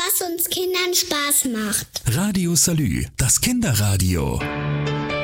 was uns Kindern Spaß macht. Radio Salü, das Kinderradio.